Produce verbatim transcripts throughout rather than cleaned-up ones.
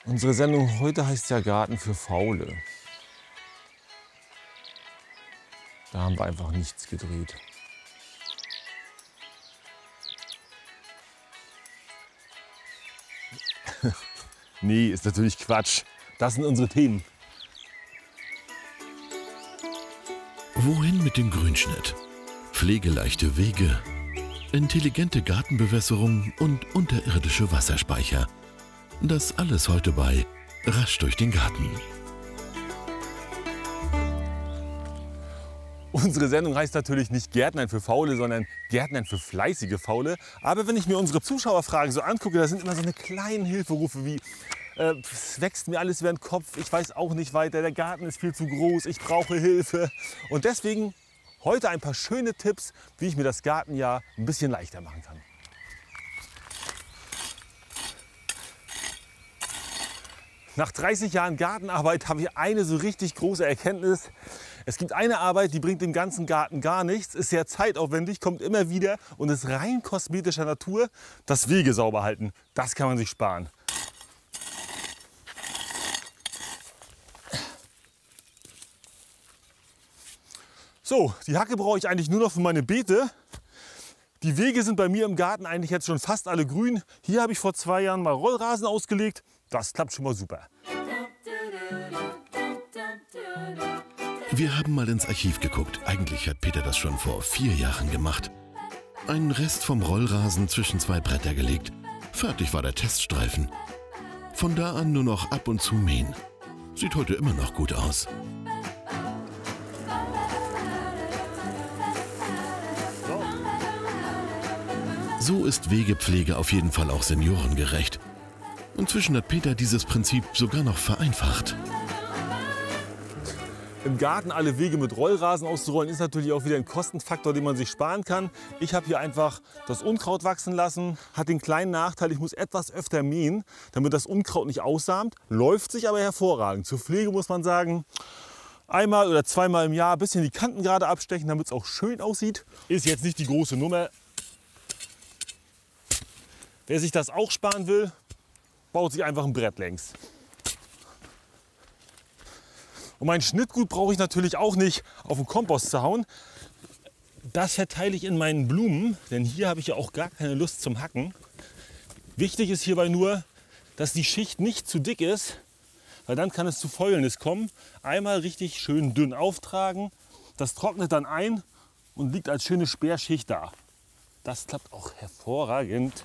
Unsere Sendung heute heißt ja Garten für Faule. Da haben wir einfach nichts gedreht. Nee, ist natürlich Quatsch. Das sind unsere Themen. Wohin mit dem Grünschnitt? Pflegeleichte Wege, intelligente Gartenbewässerung und unterirdische Wasserspeicher. Das alles heute bei Rasch durch den Garten. Unsere Sendung heißt natürlich nicht Gärtnern für Faule, sondern Gärtnern für fleißige Faule. Aber wenn ich mir unsere Zuschauerfragen so angucke, da sind immer so eine kleinen Hilferufe wie äh, es wächst mir alles über den Kopf, ich weiß auch nicht weiter, der Garten ist viel zu groß, ich brauche Hilfe. Und deswegen heute ein paar schöne Tipps, wie ich mir das Gartenjahr ein bisschen leichter machen kann. Nach dreißig Jahren Gartenarbeit habe ich eine so richtig große Erkenntnis. Es gibt eine Arbeit, die bringt dem ganzen Garten gar nichts, ist sehr zeitaufwendig, kommt immer wieder und ist rein kosmetischer Natur. Das Wege sauber halten, das kann man sich sparen. So, die Hacke brauche ich eigentlich nur noch für meine Beete. Die Wege sind bei mir im Garten eigentlich jetzt schon fast alle grün. Hier habe ich vor zwei Jahren mal Rollrasen ausgelegt. Das klappt schon mal super. Wir haben mal ins Archiv geguckt. Eigentlich hat Peter das schon vor vier Jahren gemacht. Einen Rest vom Rollrasen zwischen zwei Bretter gelegt. Fertig war der Teststreifen. Von da an nur noch ab und zu mähen. Sieht heute immer noch gut aus. So ist Wegepflege auf jeden Fall auch seniorengerecht. Inzwischen hat Peter dieses Prinzip sogar noch vereinfacht. Im Garten alle Wege mit Rollrasen auszurollen, ist natürlich auch wieder ein Kostenfaktor, den man sich sparen kann. Ich habe hier einfach das Unkraut wachsen lassen. Hat den kleinen Nachteil, ich muss etwas öfter mähen, damit das Unkraut nicht aussamt. Läuft sich aber hervorragend. Zur Pflege muss man sagen, einmal oder zweimal im Jahr ein bisschen die Kanten gerade abstechen, damit es auch schön aussieht. Ist jetzt nicht die große Nummer. Wer sich das auch sparen will, baut sich einfach ein Brett längs. Und mein Schnittgut brauche ich natürlich auch nicht auf den Kompost zu hauen. Das verteile ich in meinen Blumen, denn hier habe ich ja auch gar keine Lust zum Hacken. Wichtig ist hierbei nur, dass die Schicht nicht zu dick ist, weil dann kann es zu Fäulnis kommen. Einmal richtig schön dünn auftragen, das trocknet dann ein und liegt als schöne Sperrschicht da. Das klappt auch hervorragend.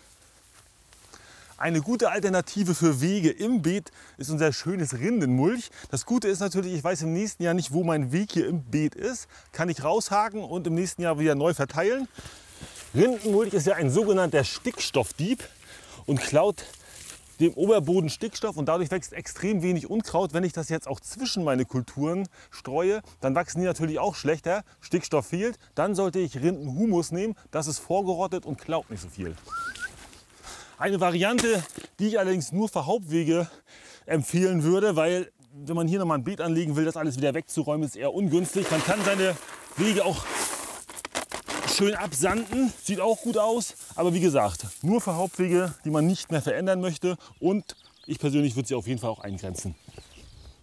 Eine gute Alternative für Wege im Beet ist unser schönes Rindenmulch. Das Gute ist natürlich, ich weiß im nächsten Jahr nicht, wo mein Weg hier im Beet ist. Kann ich raushaken und im nächsten Jahr wieder neu verteilen. Rindenmulch ist ja ein sogenannter Stickstoffdieb und klaut dem Oberboden Stickstoff und dadurch wächst extrem wenig Unkraut. Wenn ich das jetzt auch zwischen meine Kulturen streue, dann wachsen die natürlich auch schlechter. Stickstoff fehlt, dann sollte ich Rindenhumus nehmen. Das ist vorgerottet und klaut nicht so viel. Eine Variante, die ich allerdings nur für Hauptwege empfehlen würde, weil wenn man hier noch mal ein Beet anlegen will, das alles wieder wegzuräumen, ist eher ungünstig. Man kann seine Wege auch schön absanden, sieht auch gut aus, aber wie gesagt, nur für Hauptwege, die man nicht mehr verändern möchte und ich persönlich würde sie auf jeden Fall auch eingrenzen.